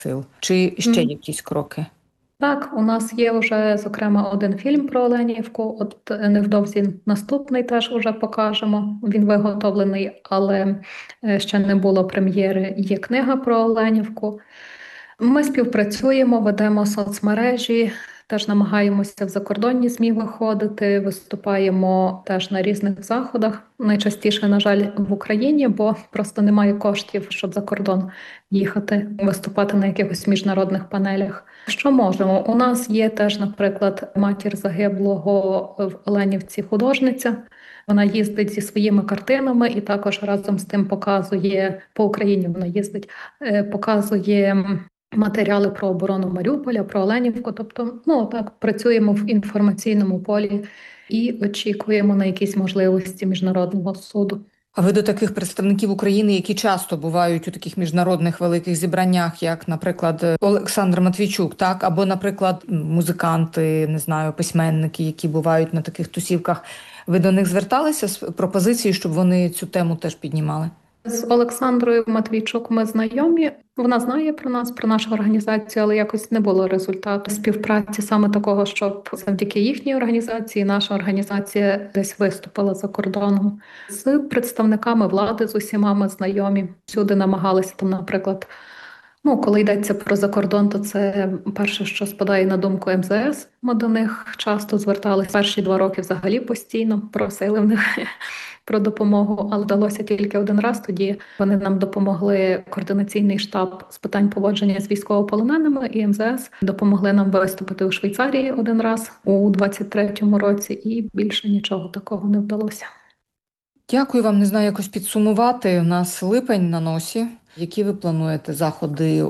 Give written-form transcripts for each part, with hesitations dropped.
сил? Чи ще якісь кроки? Так, у нас є вже, зокрема, один фільм про Оленівку. От невдовзі наступний теж уже покажемо. Він виготовлений, але ще не було прем'єри. Є книга про Оленівку. Ми співпрацюємо, ведемо соцмережі, теж намагаємося в закордонні ЗМІ виходити, виступаємо теж на різних заходах. Найчастіше, на жаль, в Україні, бо просто немає коштів, щоб за кордон їхати, виступати на якихось міжнародних панелях. Що можемо? У нас є теж, наприклад, матір загиблого в Оленівці художниця. Вона їздить зі своїми картинами і також разом з тим показує по Україні. Вона їздить, показує матеріали про оборону Маріуполя, про Оленівку. Тобто, так працюємо в інформаційному полі і очікуємо на якісь можливості міжнародного суду. А ви до таких представників України, які часто бувають у таких міжнародних великих зібраннях, як, наприклад, Олександр Матвійчук, так, або, наприклад, музиканти, не знаю, письменники, які бувають на таких тусівках, ви до них зверталися з пропозицією, щоб вони цю тему теж піднімали? З Олександрою Матвійчук ми знайомі. Вона знає про нас, про нашу організацію, але якось не було результату співпраці саме такого, щоб завдяки їхній організації наша організація десь виступила за кордоном. З представниками влади, з усіма ми знайомі. Всюди намагалися, там, наприклад, коли йдеться про закордон, то це перше, що спадає на думку МЗС. Ми до них часто зверталися. Перші 2 роки взагалі постійно просили в них про допомогу, але вдалося тільки один раз. Тоді вони нам допомогли, координаційний штаб з питань поводження з військовополоненими і МЗС допомогли нам виступити у Швейцарії один раз у 23-му році, і більше нічого такого не вдалося. Дякую вам. Не знаю, якось підсумувати. У нас липень на носі. Які ви плануєте заходи,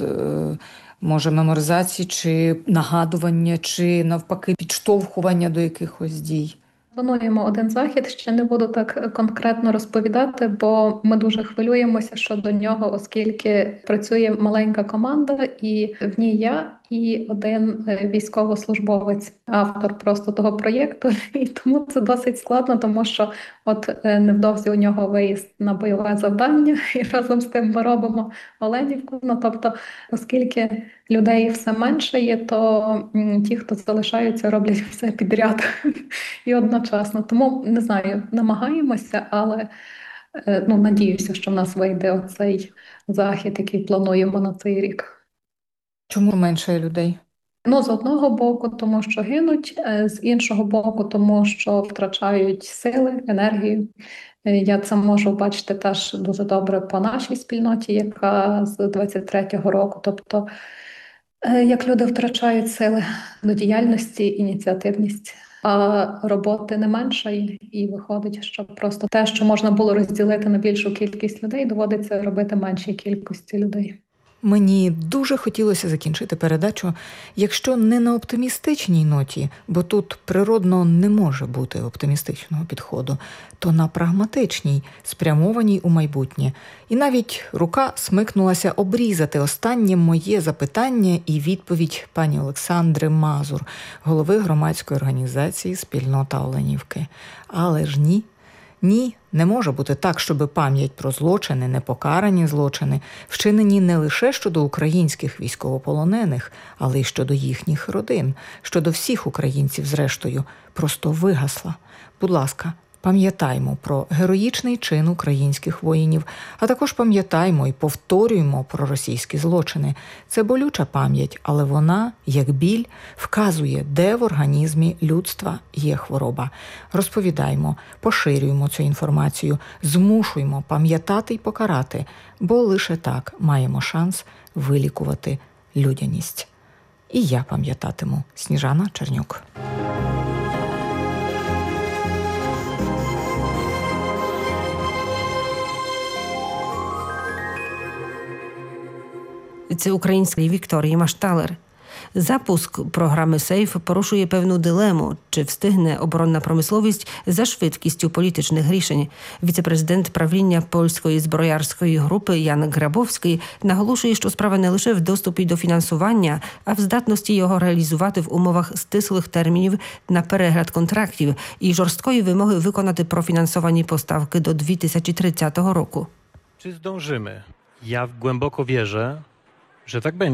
може, меморизації, чи нагадування, чи навпаки підштовхування до якихось дій? Плануємо один захід, ще не буду так конкретно розповідати, бо ми дуже хвилюємося щодо нього, оскільки працює маленька команда, і в ній я і один військовослужбовець, автор просто того проєкту. І тому це досить складно, тому що невдовзі у нього виїзд на бойове завдання, і разом з тим ми робимо Оленівку. Тобто, оскільки людей все менше є, то ті, хто залишаються, роблять все підряд і одночасно. Тому, не знаю, намагаємося, але надіюся, що в нас вийде оцей захід, який плануємо на цей рік. Чому менше людей? З одного боку, тому що гинуть, з іншого боку, тому що втрачають сили, енергію. Я це можу бачити теж дуже добре по нашій спільноті, яка з 23-го року. Тобто, як люди втрачають сили до діяльності, ініціативність, а роботи не менше, і виходить, що просто те, що можна було розділити на більшу кількість людей, доводиться робити меншій кількості людей. Мені дуже хотілося закінчити передачу, якщо не на оптимістичній ноті, бо тут природно не може бути оптимістичного підходу, то на прагматичній, спрямованій у майбутнє. І навіть рука смикнулася обрізати останнє моє запитання і відповідь пані Олександри Мазур, голови громадської організації «Спільнота Оленівки». Але ж ні. Ні, не може бути так, щоб пам'ять про злочини, непокарані злочини, вчинені не лише щодо українських військовополонених, але й щодо їхніх родин, щодо всіх українців зрештою, просто вигасла. Будь ласка, пам'ятаймо про героїчний чин українських воїнів, а також пам'ятаймо і повторюємо про російські злочини. Це болюча пам'ять, але вона, як біль, вказує, де в організмі людства є хвороба. Розповідаймо, поширюємо цю інформацію, змушуємо пам'ятати й покарати, бо лише так маємо шанс вилікувати людяність. І я пам'ятатиму. Сніжана Чернюк. Це український Вікторії Машталер. Запуск програми «Сейф» порушує певну дилему, чи встигне оборонна промисловість за швидкістю політичних рішень. Віце-президент правління польської зброярської групи Ян Грабовський наголошує, що справа не лише в доступі до фінансування, а в здатності його реалізувати в умовах стислих термінів на перегляд контрактів і жорсткої вимоги виконати профінансовані поставки до 2030 roku. Czy zdążymy? Ja głęboko wierzę, że tak będzie.